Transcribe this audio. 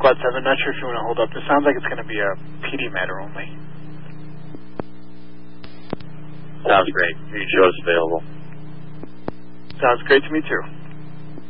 Squad 7, not sure if you want to hold up. This sounds like it's going to be a PD matter only. Sounds great. You can show us available. Sounds great to me too.